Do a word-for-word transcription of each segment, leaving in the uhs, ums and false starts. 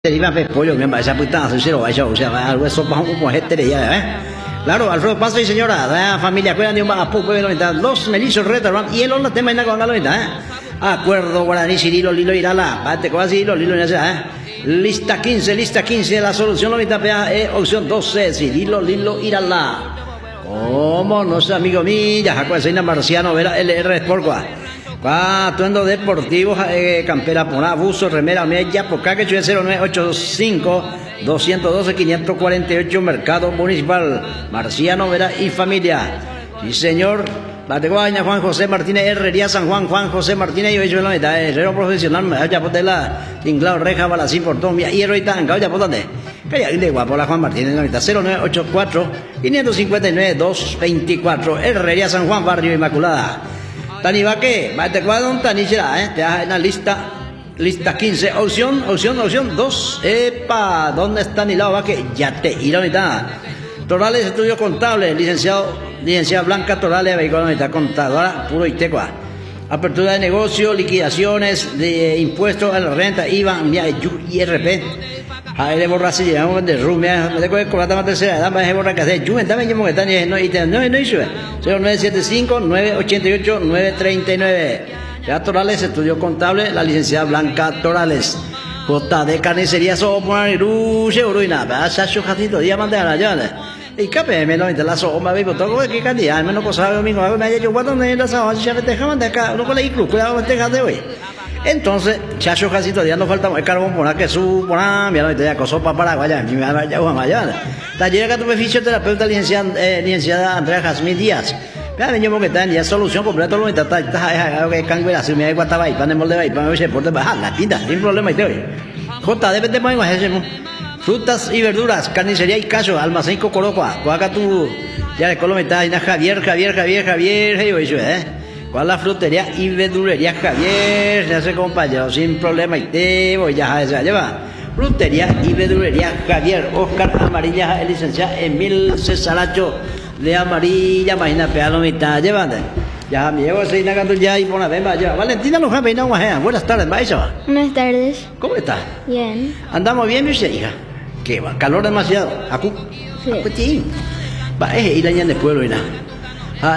Iba a pollo, mi esa puta, se lo vaya, o sea, algo eso para un gente de ya, ¿eh? Claro, Alfredo Paso y señora, la familia cuidan de un poco de noventa, los melizos retornan y el otro tema en la con la noventa, ¿eh? Acuerdo Guaraní, Cirilo, Lilo, Irala, bate con así, Lilo, ya sea, ¿eh? Lista quince, lista quince, la solución noventa, eh, opción doce, Cirilo, Lilo, Irala. ¿Cómo no sé, amigo mío? Ya, Jacob Seina Marciano, Vera, L R Sport, atuendo deportivo, eh, campera, poná, buzo, remera, media, pocaque, cero nueve ocho cinco, dos uno dos, cinco cuatro ocho, Mercado Municipal, Marciano, Vera y familia. Sí, señor. Bateguaña, Juan José Martínez, Herrería San Juan, Juan José Martínez, yo he hecho en la mitad, herrero profesional, me haya por la tinglado, reja, balacín, portón, vía, hierro y tan, ya por dónde. Calla, de guapo, la Juan Martínez en la mitad, cero nueve ocho cuatro, cinco cinco nueve, dos dos cuatro, Herrería San Juan, Barrio Inmaculada. Tani va que, va te cuadro un tani será, eh, te das en la lista, lista quince, opción, opción, opción dos, epa, ¿dónde está ni lado va que? Ya te, y la mitad. Torales Estudios Contables, licenciado, licenciada Blanca Torales, vehículo mitad, contadora, puro Itecua. Apertura de negocio, liquidaciones de impuestos a la renta, I V A, I R P. A él borrarse, llegamos de rumia, me tengo que cobrar la tercera edad, me borrar que hacer, yo también llevo que están, no, y no, no, no, cero nueve siete cinco, nueve ocho ocho, nueve tres nueve. Ya Torales, Estudio Contable, la licenciada Blanca Torales. J D Carnicería, Sopor, Iruche, Uruina, Sacho Jatito, Diamante a la llana. Y K P M, no, entre la Soma, vivo todo, que cantidad, menos cosa, domingo, me haya yo, cuando me las aguas, ya me dejaban de acá, no con la inclu, cuidado, me dejas de hoy. Entonces, Chacho Jacito, ya no falta el carbón por que su, por ahí, mira, ya cosó para Paraguay, ya, me va a llamar allá. Taller que tuve fisioterapeuta, licenciada, eh, licenciada Andrea Jazmín Díaz. Ya, yo que está ya solución completa, lo está, está, está, que cambia la sumida de Guatabay, pan de molde, pan de por bajar la tinta, sin problema, y te oye. J, debe de poner frutas y verduras, carnicería y cacho, almacén Cocorocua, cuaca tu, ya de Colombia está, Javier, Javier, Javier, Javier, eh, ¿cuál la frutería y verdulería Javier? Se hace compañero sin problema y te voy ya se lleva. Frutería y verdulería Javier, Oscar Amarilla, el licenciado Emil Cesaracho de Amarilla, imagina pealo mitad, llévate. Ya me llevo seis nagando ya y por la vez ya. Valentina Luján Peinado Guajea, buenas tardes, maestra. Buenas tardes. ¿Cómo está? Bien. ¿Andamos bien, mi hija? ¿Qué va? ¿Calor demasiado? ¿Acu? Sí. Acuetín. Va, es ir allá en el pueblo y nada. Ah,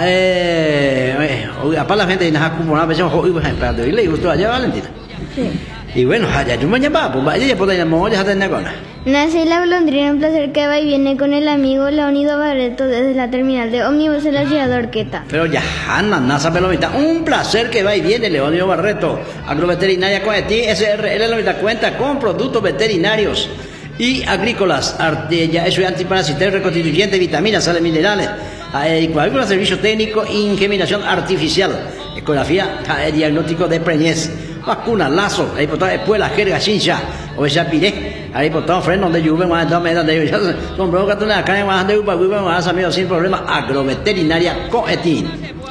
eh, eh, para la gente, nada, como una vez, hoy voy a esperar, y le gustó allá, Valentina. Sí. Y bueno, allá yo me llamaba, pues vaya, ya podía llamar, ya tener con. Nace la golondrina, un placer que va y viene con el amigo Leonido Barreto desde la terminal de ómnibus en la ciudad de Orqueta. Pero ya, Hanna, Nasa Pelomita, un placer que va y viene, Leonido Barreto, agroveterinaria con ti, S R L Lomita cuenta con productos veterinarios y agrícolas, ya eso es antiparasitario, reconstituyente, vitaminas, sales minerales, cualquier servicio técnico, ingeminación artificial, ecografía, diagnóstico de preñez, vacuna, lazo, ahí por todo, espuela, jerga, chincha, o esa piré, ahí por todo, freno de lluvia, más de dos de lluvia, son broncas de acá, más de lluvia, más amigos sin problema, agroveterinaria Coetín.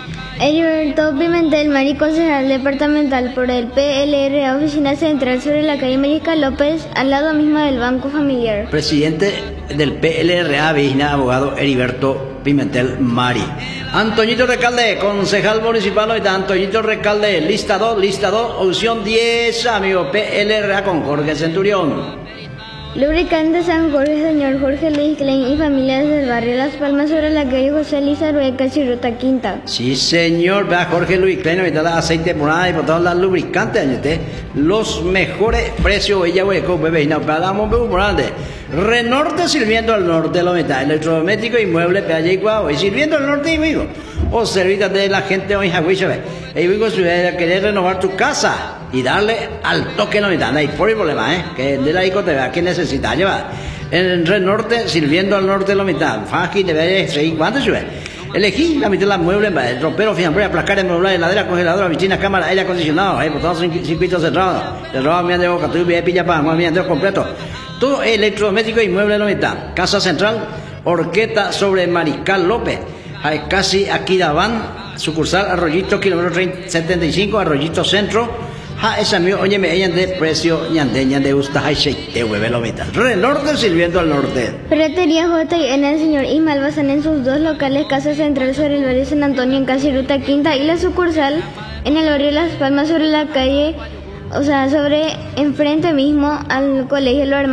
Heriberto Pimentel Mari, concejal departamental por el P L R A, oficina central sobre la calle América López, al lado mismo del Banco Familiar. Presidente del P L R A, vigina abogado Heriberto Pimentel Mari. Antoñito Recalde, concejal municipal, ahorita Antoñito Recalde, lista dos, lista dos, opción diez, amigo P L R A con Jorge Centurión. Lubricante San Jorge, señor Jorge Luis Klein y familias del barrio Las Palmas sobre la calle José Luis Arueca, Ruta Quinta. Sí, señor, vea Jorge Luis Klein, ahorita da aceite morada y por todos los lubricantes, añete, los mejores precios, ella hueco, bebé, y no, pagamos un morante. Renorte sirviendo al norte, lo mitad, electrodoméstico y mueble, peaje y guau, y sirviendo al norte, y digo, o servitas de la gente hoy, Jaguicho, y digo, si querés renovar tu casa y darle al toque la mitad, no hay por el problema, ¿eh? Que de la discoteca, ¿qué necesita llevar? En el norte, sirviendo al norte la mitad, fácil, debe seguir, ¿cuánto sube? Elegí la mitad de las muebles, el ropero, fiambre, placar, mueble, heladera, congeladora, piscina, cámara, aire acondicionado, ahí por todos los circuitos cerrados, cerrado, mi de boca, tu bien pilla para, mi de completo. Todo electrodoméstico y mueble la mitad. Casa Central, Orqueta sobre Mariscal López, hay casi aquí Daván, sucursal Arroyito, kilómetro setenta y cinco, Arroyito Centro. Ja, esa mío, oye, me hayan de precio, ñande, ñande, gusta, hay te hueve lo mitad. Renorte sirviendo al norte. Ferretería J y N, el señor Ismael Bazán en sus dos locales, Casa Central sobre el barrio San Antonio en casi Ruta Quinta y la sucursal en el barrio Las Palmas sobre la calle o sea, sobre enfrente mismo al colegio Los Hermanos